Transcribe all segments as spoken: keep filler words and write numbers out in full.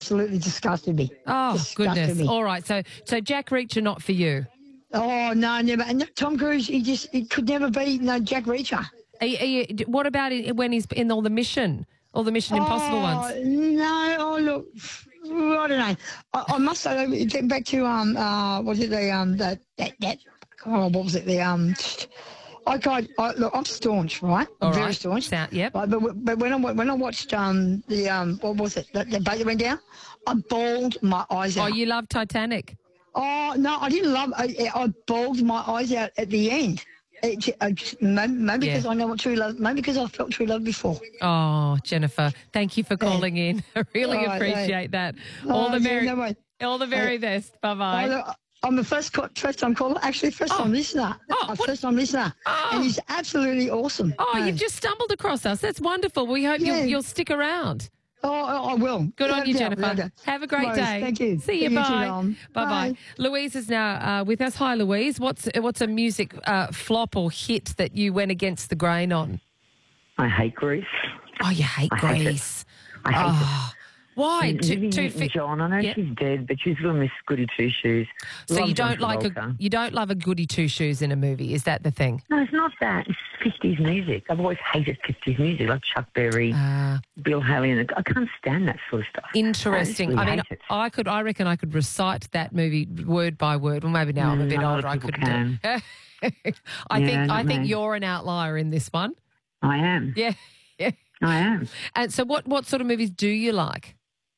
absolutely disgusted me. Oh, disgusted goodness. Me. All right. So, so Jack Reacher, not for you. Oh, no, never. And Tom Cruise, he just he could never be no Jack Reacher. Are you, are you, what about it when he's in all the mission, all the Mission Impossible oh, ones? No, oh, look, I don't know. I, I must say, getting back to, um, uh, was it the, um, that, that, that, oh, what was it, the, um, I got, I, look, I'm staunch, right? All Very right. staunch. Sound, yep. But, but, but when I, when I watched, um, the, um, what was it, the, the boat that went down, I bawled my eyes Oh, out. you love Titanic. Oh, no, I didn't love I, I bawled my eyes out at the end. It, I just, maybe maybe Yeah. because I know what true love, maybe because I felt true love before. Oh, Jennifer, thank you for calling in. I really All right, appreciate that. Oh, All the yeah, very, no way. all the very Oh, best. Bye-bye. Oh, look, I'm the first co- first time caller, actually first Oh. time listener. Oh, a what- first time listener, Oh. and he's absolutely awesome. Oh, No. you've just stumbled across us. That's wonderful. We hope Yeah. you'll, you'll stick around. Oh, I I will. Good on Without you, doubt, Jennifer. without doubt. Have a great Rose, day. Thank you. See you. Thank too, Bye. Dom. Bye. Bye. Bye. Louise is now uh, with us. Hi, Louise. What's what's a music uh, flop or hit that you went against the grain on? I hate Grease. Oh, you hate I hate it. Grease. I hate Oh, why? it. Too, Vivian too fi- Newton-John, I know Yeah. she's dead, but she's going to miss Goody Two Shoes. So Love you John don't like a Travolta. you don't love a goody two shoes in a movie? Is that the thing? No, it's not that. It's fifties music. I've always hated fifties music, like Chuck Berry, Uh, Bill Haley, and I can't stand that sort of stuff. Interesting. I, I really mean, hate it. I could. I reckon I could recite that movie word by word. Well, maybe now I'm a Mm, bit a lot older. of I people couldn't. do it. I Yeah, think. I not think me. you're an outlier in this one. I am. Yeah. Yeah. I am. And so, what what sort of movies do you like?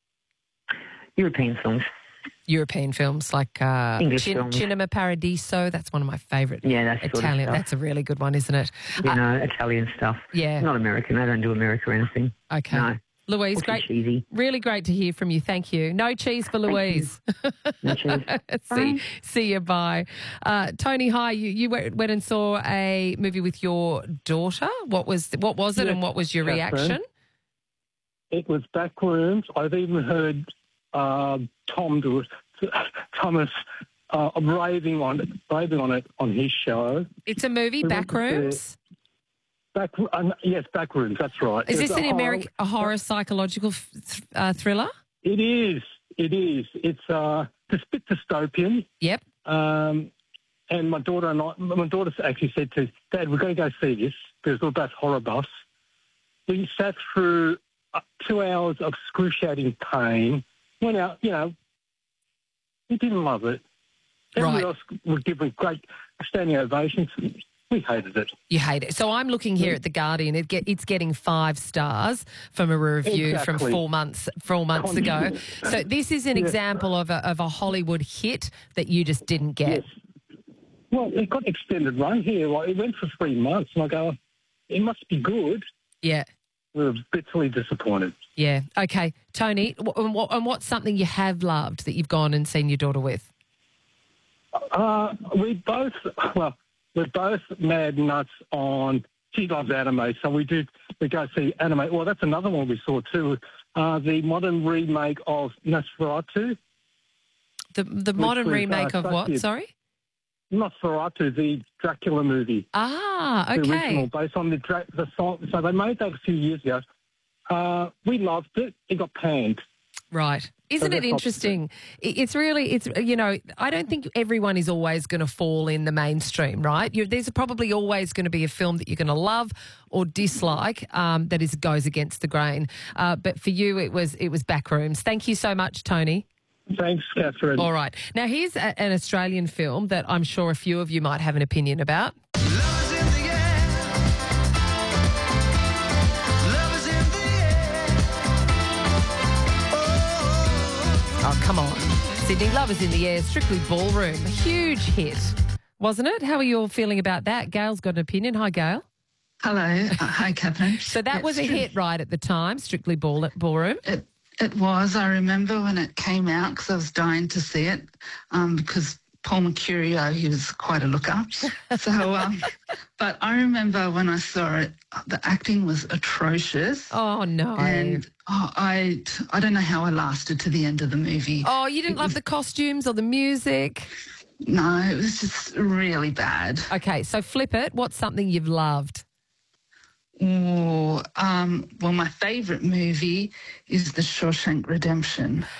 European films. European films like uh, English Cin- films. Cinema Paradiso. That's one of my favourite. Yeah, that sort of Italian. stuff. That's a really good one, isn't it? You Uh, know, Italian stuff. yeah. Not American. They don't do America or anything. Okay. No. Louise, Or too great. cheesy. Really great to hear from you. Thank you. No cheese for Louise. No cheese. see, Bye. see you. Bye. Uh, Tony, hi. You, you went went and saw a movie with your daughter. What was what was it, Yes, and what was your Catherine. reaction? It was Backrooms. I've even heard uh, Tom do it, Thomas uh, raving on it, raving on it on his show. It's a movie, We went to Backrooms. Back, uh, yes, Backrooms. That's right. Is It's this a an horror- American a horror psychological f- th- uh, thriller? It is. It is. It's uh, it's a bit dystopian. Yep. Um, and my daughter and I, my daughter actually said to Dad, "We're going to go see this because we're both horror buffs." We sat through uh, two hours of excruciating pain. Went out, you know. We didn't love it. Everybody Right. else would give me great standing ovations. We hated it. You hate it. So I'm looking here at the Guardian. It get, it's getting five stars from a review from Exactly. four months four months ago. So this is an Yeah. example of a, of a Hollywood hit that you just didn't get. Yes. Well, it got extended run here. Like, it went for three months, and I go, it must be good. Yeah. We were bitterly disappointed. Yeah. Okay. Tony, wh- and, what, and what's something you have loved that you've gone and seen your daughter with? Uh, we both, well, we're both mad nuts on, she loves anime, so we do, we go see anime. Well, that's another one we saw too, uh, the modern remake of Nosferatu. The the Which modern was, uh, remake of what? Dracula. Sorry? Nosferatu, the Dracula movie. Ah, The original, okay. based on the, dra- the song. So they made that a few years ago. Uh, we loved it. It got panned. Right. Isn't it that's interesting? I- It's really, it's you know, I don't think everyone is always going to fall in the mainstream, right? you there's probably always going to be a film that you're going to love or dislike um, that is goes against the grain. Uh, but for you, it was it was Backrooms. Thank you so much, Tony. Thanks, Catherine. All right. Now, here's a, an Australian film that I'm sure a few of you might have an opinion about. Oh, come on. Sydney, Love is in the Air, Strictly Ballroom. A huge hit, wasn't it? How are you all feeling about that? Gail's got an opinion. Hi, Gail. Hello. Uh, hi, Catherine. So that It's was a true. hit right at the time, Strictly Ball- Ballroom. It, it was. I remember when it came out because I was dying to see it um, because Paul Mercurio, he was quite a looker. So, um, but I remember when I saw it, the acting was atrocious. Oh, no. And oh, I, I don't know how I lasted to the end of the movie. Oh, you didn't love the costumes or the music? No, it was just really bad. Okay, so flip it. What's something you've loved? Oh, um, well, my favourite movie is The Shawshank Redemption.